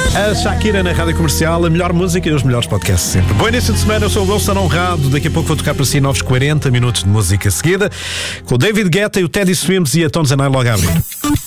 A Shakira na Rádio Comercial, a melhor música e os melhores podcasts sempre. Bom início de semana, eu sou o Wilson Honrado. Daqui a pouco vou tocar para si novos 40 minutos de música seguida, com o David Guetta e o Teddy Swims e a Tones and I logo a abrir.